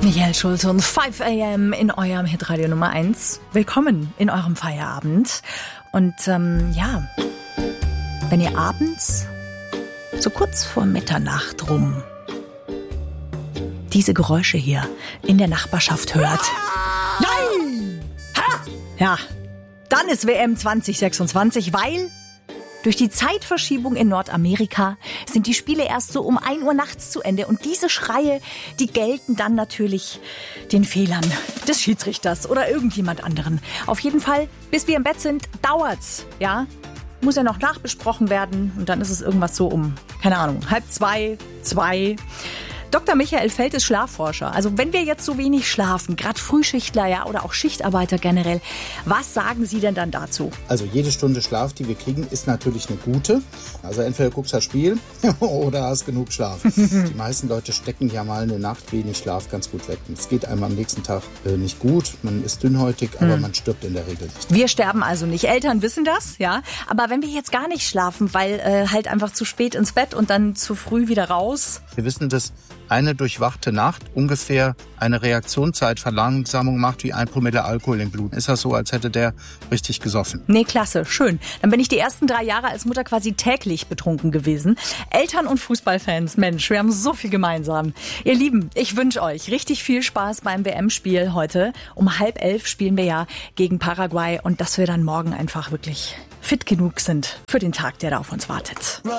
Michael Schulze und 5 AM in eurem Hitradio Nummer 1. Willkommen in eurem Feierabend. Und wenn ihr abends so kurz vor Mitternacht rum diese Geräusche hier in der Nachbarschaft hört. Nein! Ha! Ja, dann ist WM 2026, weil durch die Zeitverschiebung in Nordamerika sind die Spiele erst so um 1 Uhr nachts zu Ende. Und diese Schreie, die gelten dann natürlich den Fehlern des Schiedsrichters oder irgendjemand anderen. Auf jeden Fall, bis wir im Bett sind, dauert's, ja. Muss ja noch nachbesprochen werden. Und dann ist es irgendwas so um, keine Ahnung, 1:30, 2. Dr. Michael Feld ist Schlafforscher. Also wenn wir jetzt so wenig schlafen, gerade Frühschichtler ja, oder auch Schichtarbeiter generell, was sagen Sie denn dann dazu? Also jede Stunde Schlaf, die wir kriegen, ist natürlich eine gute. Also entweder guckst du das Spiel oder hast genug Schlaf. Die meisten Leute stecken ja mal eine Nacht wenig Schlaf ganz gut weg. Es geht einem am nächsten Tag nicht gut. Man ist dünnhäutig, aber man stirbt in der Regel nicht. Wir sterben also nicht. Eltern wissen das, ja. Aber wenn wir jetzt gar nicht schlafen, weil halt einfach zu spät ins Bett und dann zu früh wieder raus. Wir wissen, dass eine durchwachte Nacht ungefähr eine Reaktionszeitverlangsamung macht wie 1 Promille Alkohol im Blut. Ist das so, als hätte der richtig gesoffen? Nee, klasse, schön. Dann bin ich die ersten 3 Jahre als Mutter quasi täglich betrunken gewesen. Eltern und Fußballfans, Mensch, wir haben so viel gemeinsam. Ihr Lieben, ich wünsche euch richtig viel Spaß beim WM-Spiel heute. Um 10:30 spielen wir ja gegen Paraguay und dass wir dann morgen einfach wirklich fit genug sind für den Tag, der da auf uns wartet.